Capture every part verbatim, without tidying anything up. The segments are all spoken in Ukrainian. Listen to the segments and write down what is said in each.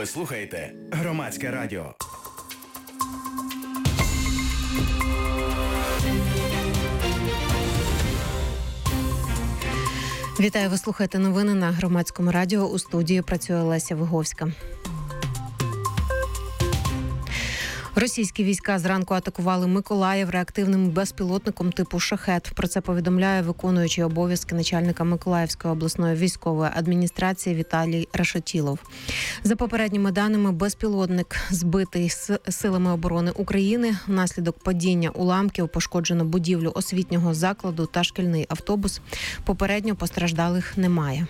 Ви слухаєте Громадське радіо. Вітаю, ви слухаєте новини на Громадському радіо. У студії працює Леся Виговська. Російські війська зранку атакували Миколаїв реактивним безпілотником типу «Шахед». Про це повідомляє виконуючий обов'язки начальника Миколаївської обласної військової адміністрації Віталій Рашотілов. За попередніми даними, безпілотник збитий силами оборони України. Внаслідок падіння уламків пошкоджено будівлю освітнього закладу та шкільний автобус. Попередньо постраждалих немає.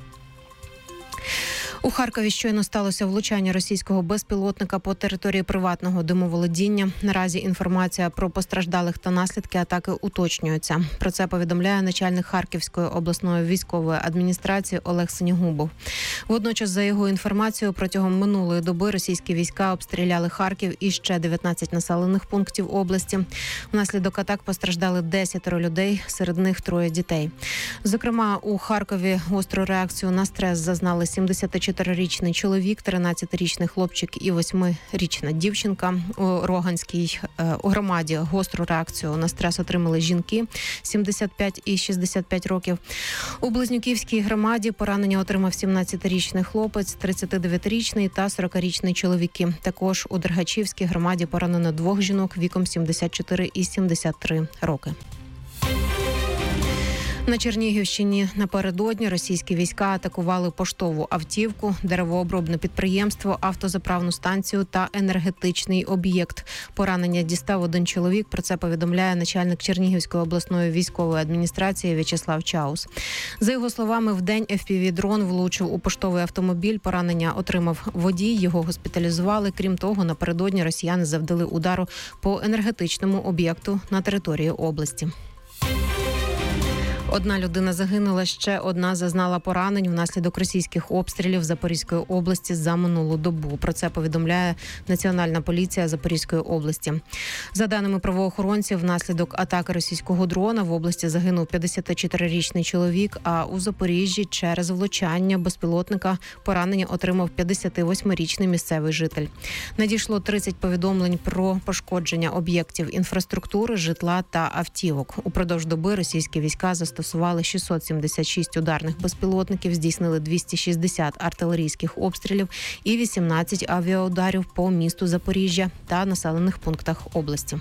У Харкові щойно сталося влучання російського безпілотника по території приватного домоволодіння. Наразі інформація про постраждалих та наслідки атаки уточнюється. Про це повідомляє начальник Харківської обласної військової адміністрації Олег Синігубов. Водночас, за його інформацією, протягом минулої доби російські війська обстріляли Харків і ще дев'ятнадцять населених пунктів області. Внаслідок атак постраждали десять людей, серед них троє дітей. Зокрема, у Харкові гостру реакцію на стрес зазнали сімдесятичотирирічний чоловік, тринадцятирічний хлопчик і восьмирічна дівчинка. У Роганській у громаді гостру реакцію на стрес отримали жінки сімдесят п'ять і шістдесят п'ять років. У Близнюківській громаді поранення отримав сімнадцятирічний хлопець, тридцятидевятирічний та сорокарічний чоловіки. Також у Дергачівській громаді поранено двох жінок віком сімдесят чотири і сімдесят три роки. На Чернігівщині напередодні російські війська атакували поштову автівку, деревообробне підприємство, автозаправну станцію та енергетичний об'єкт. Поранення дістав один чоловік. Про це повідомляє начальник Чернігівської обласної військової адміністрації В'ячеслав Чаус. За його словами, вдень еф пі ві-дрон влучив у поштовий автомобіль. Поранення отримав водій, його госпіталізували. Крім того, напередодні росіяни завдали удару по енергетичному об'єкту на території області. Одна людина загинула, ще одна зазнала поранень внаслідок російських обстрілів Запорізької області за минулу добу. Про це повідомляє Національна поліція Запорізької області. За даними правоохоронців, внаслідок атаки російського дрона в області загинув п'ятдесятичотирирічний чоловік, а у Запоріжжі через влучання безпілотника поранення отримав п'ятдесятивосьмирічний місцевий житель. Надійшло тридцять повідомлень про пошкодження об'єктів інфраструктури, житла та автівок. Упродовж доби російські війська застосували Застосували шістсот сімдесят шість ударних безпілотників, здійснили двісті шістдесят артилерійських обстрілів і вісімнадцять авіаударів по місту Запоріжжя та населених пунктах області.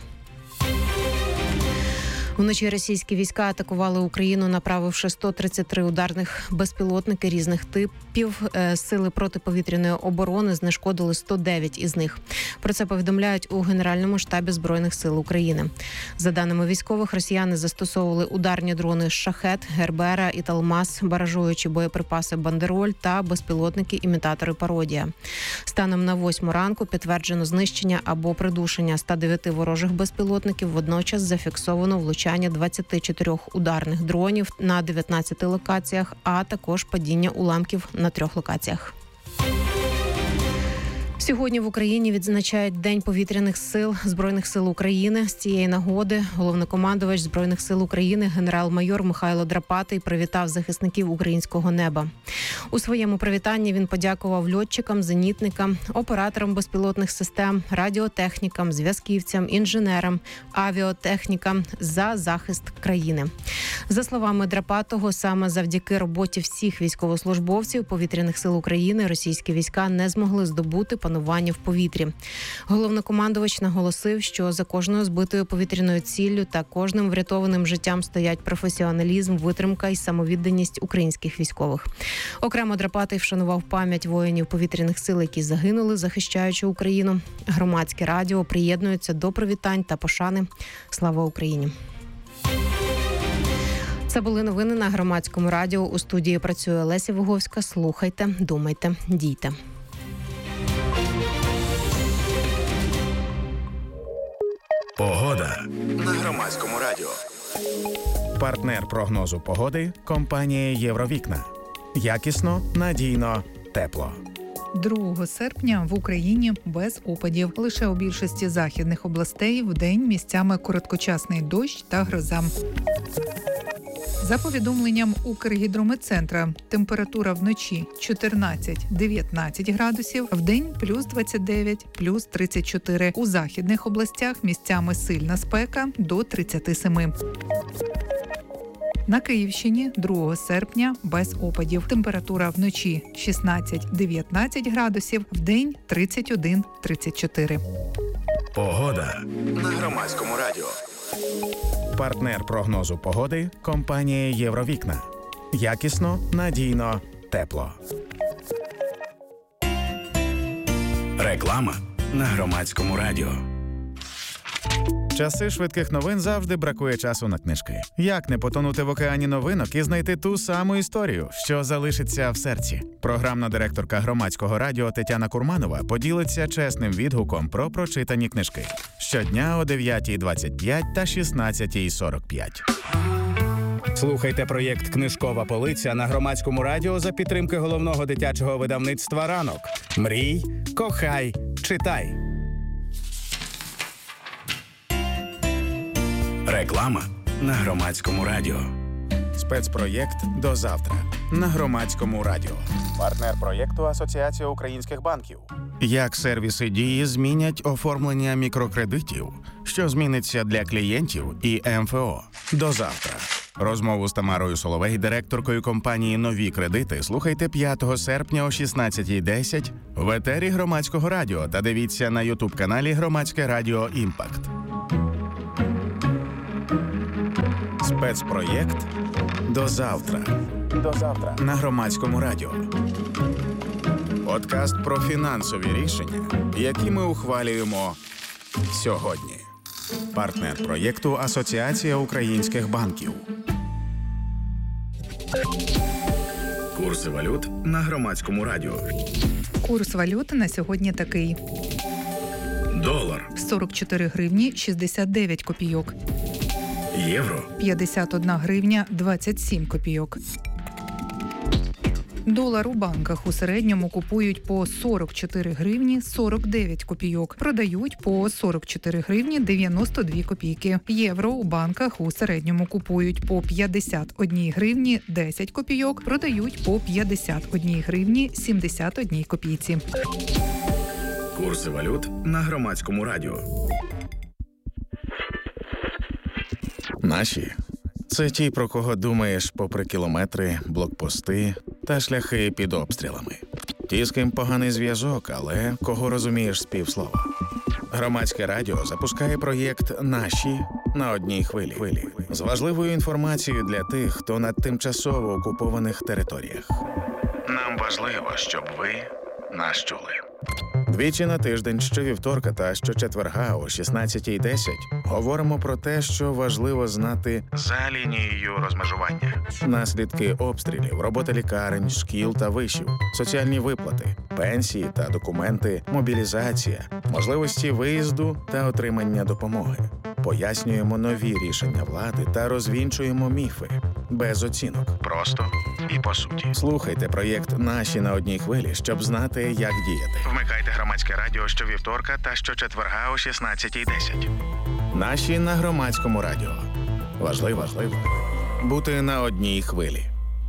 Вночі російські війська атакували Україну, направивши сто тридцять три ударних безпілотники різних типів. Сили протиповітряної оборони знешкодили сто дев'ять із них. Про це повідомляють у Генеральному штабі Збройних сил України. За даними військових, росіяни застосовували ударні дрони «Шахед», «Гербера» і «Талмас», баражуючі боєприпаси «Бандероль» та безпілотники-імітатори «Пародія». Станом на восьму ранку підтверджено знищення або придушення ста дев'яти ворожих безпілотників. Водночас зафіксовано влучання двадцяти чотирьох ударних дронів на дев'ятнадцяти локаціях, а також падіння уламків на трьох локаціях. Сьогодні в Україні відзначають День повітряних сил Збройних сил України. З цієї нагоди головнокомандувач Збройних сил України генерал-майор Михайло Драпатий привітав захисників українського неба. У своєму привітанні він подякував льотчикам, зенітникам, операторам безпілотних систем, радіотехнікам, зв'язківцям, інженерам, авіатехнікам за захист країни. За словами Драпатого, саме завдяки роботі всіх військовослужбовців повітряних сил України російські війська не змогли здобути панування в повітрі. Головнокомандувач наголосив, що за кожною збитою повітряною ціллю та кожним врятованим життям стоять професіоналізм, витримка і самовідданість українських військових. Окремо Драпатий вшанував пам'ять воїнів повітряних сил, які загинули, захищаючи Україну. Громадське радіо приєднується до привітань та пошани. Слава Україні! Це були новини на Громадському радіо. У студії працює Леся Виговська. Слухайте, думайте, дійте. Погода на Громадському радіо. Партнер прогнозу погоди – компанія «Євровікна». Якісно, надійно, тепло. другого серпня в Україні без опадів. Лише у більшості західних областей вдень місцями короткочасний дощ та гроза. За повідомленням Укргідрометцентра, температура вночі чотирнадцять-дев'ятнадцять градусів, вдень плюс двадцять дев'ять, плюс тридцять чотири. У західних областях місцями сильна спека до тридцять сім. На Київщині другого серпня без опадів. Температура вночі шістнадцять-дев'ятнадцять градусів, вдень тридцять один - тридцять чотири. Погода на Громадському радіо. Партнер прогнозу погоди – компанія «Євровікна». Якісно, надійно, тепло. Реклама на Громадському радіо. Часи швидких новин завжди бракує часу на книжки. Як не потонути в океані новинок і знайти ту саму історію, що залишиться в серці? Програмна директорка Громадського радіо Тетяна Курманова поділиться чесним відгуком про прочитані книжки. Щодня о дев'ятій двадцять п'ять та шістнадцятій сорок п'ять. Слухайте проєкт «Книжкова полиця» на Громадському радіо за підтримки головного дитячого видавництва «Ранок». Мрій, кохай, читай. Реклама на Громадському радіо. Спецпроєкт «До завтра» на Громадському радіо. Партнер проєкту Асоціація українських банків. Як сервіси «Дії» змінять оформлення мікрокредитів, що зміниться для клієнтів і ем еф о. До завтра. Розмову з Тамарою Соловей, директоркою компанії «Нові кредити», слухайте п'ятого серпня о шістнадцятій десять в етері Громадського радіо та дивіться на ютуб-каналі Громадське радіо «Імпакт». Спецпроєкт «До завтра». До завтра на Громадському радіо. Подкаст про фінансові рішення, які ми ухвалюємо сьогодні. Партнер проєкту Асоціація українських банків. Курси валют на Громадському радіо. Курс валют на сьогодні такий. Долар сорок чотири гривні шістдесят дев'ять копійок. Євро п'ятдесят одна гривня двадцять сім копійок. Долар у банках у середньому купують по сорок чотири гривні сорок дев'ять копійок, продають по сорок чотири гривні дев'яносто дві копійки. Євро у банках у середньому купують по п'ятдесят одна гривні десять копійок, продають по п'ятдесят одна гривні сімдесят одна копійці. Курси валют на Громадському радіо. Наші – це ті, про кого думаєш попри кілометри, блокпости та шляхи під обстрілами. Ті, з ким поганий зв'язок, але кого розумієш з півслова. Громадське радіо запускає проєкт «Наші» на одній хвилі. З важливою інформацією для тих, хто на тимчасово окупованих територіях. Нам важливо, щоб ви нас чули. Двічі на тиждень, щовівторка та щочетверга о шістнадцятій десять говоримо про те, що важливо знати за лінією розмежування. Наслідки обстрілів, робота лікарень, шкіл та вишів, соціальні виплати, пенсії та документи, мобілізація, можливості виїзду та отримання допомоги. Пояснюємо нові рішення влади та розвінчуємо міфи. Без оцінок. Просто і по суті. Слухайте проєкт «Наші» на одній хвилі, щоб знати, як діяти. Вмикайте Громадське радіо щовівторка та щочетверга о шістнадцятій десять. «Наші» на Громадському радіо. Важливо, важливо бути на одній хвилі.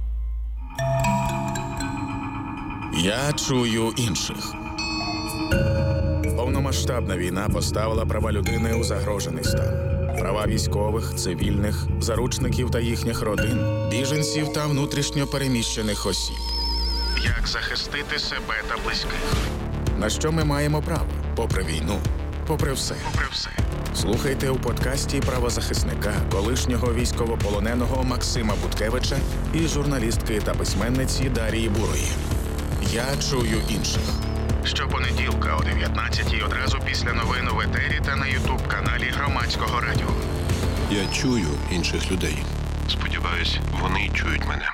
Я чую інших. Повномасштабна війна поставила права людини у загрожений стан. Права військових, цивільних, заручників та їхніх родин, біженців та внутрішньо переміщених осіб. Як захистити себе та близьких? На що ми маємо право? Попри війну, попри все. Попри все. Слухайте у подкасті правозахисника, колишнього військовополоненого Максима Буткевича і журналістки та письменниці Дарії Бурої. Я чую інших. Щопонеділка о дев'ятнадцятій одразу після новин у етері та на ютуб-каналі Громадського радіо. Я чую інших людей. Сподіваюсь, вони чують мене.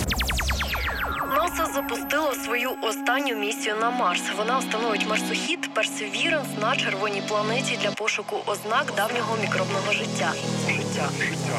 НАСА запустило свою останню місію на Марс. Вона встановить марсохід Perseverance на червоній планеті для пошуку ознак давнього мікробного життя. Життя.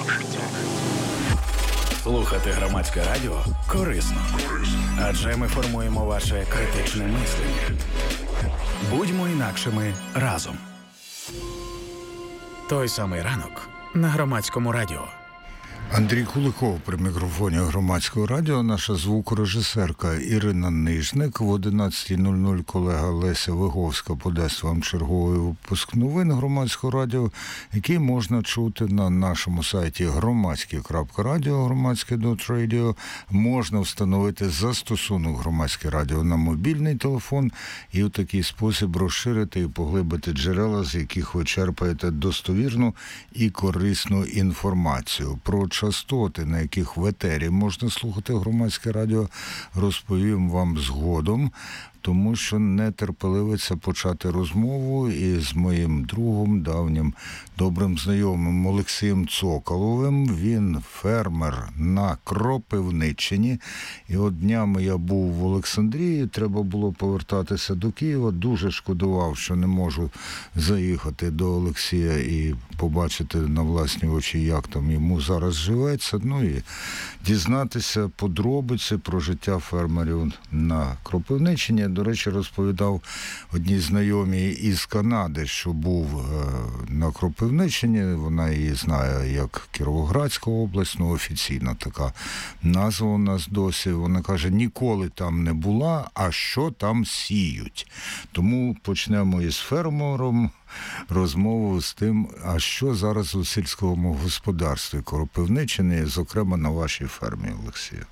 Слухати Громадське радіо корисно. Адже ми формуємо ваше критичне мислення. Будьмо інакшими разом. Той самий ранок на Громадському радіо. Андрій Куликов при мікрофоні Громадського радіо, наша звукорежисерка Ірина Нижник. В одинадцята нуль нуль колега Леся Виговська подасть вам черговий випуск новин Громадського радіо, який можна чути на нашому сайті громадське крапка радіо, громадське крапка радіо. Можна встановити застосунок Громадське радіо на мобільний телефон і в такий спосіб розширити і поглибити джерела, з яких ви черпаєте достовірну і корисну інформацію. Про частоти, на яких в етері можна слухати Громадське радіо, розповім вам згодом, тому що нетерпеливиться почати розмову із моїм другом, давнім добрим знайомим Олексієм Цоколовим. Він фермер на Кропивниччині. І от днями я був в Олександрії, треба було повертатися до Києва. Дуже шкодував, що не можу заїхати до Олексія і побачити на власні очі, як там йому зараз живеться. Ну і дізнатися подробиці про життя фермерів на Кропивниччині. До речі, розповідав одній знайомій із Канади, що був на Кропивниччині. Вона її знає як Кіровоградська область, ну офіційна така назва у нас досі. Вона каже, ніколи там не була, а що там сіють. Тому почнемо із фермером розмову з тим, а що зараз у сільському господарстві Кропивниччини, зокрема на вашій фермі, Олексію.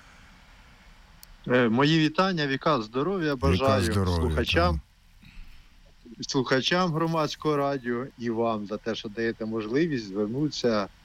Мої вітання, віка здоров'я бажаю здоров'я, слухачам, слухачам Громадського радіо і вам за те, що даєте можливість звернутися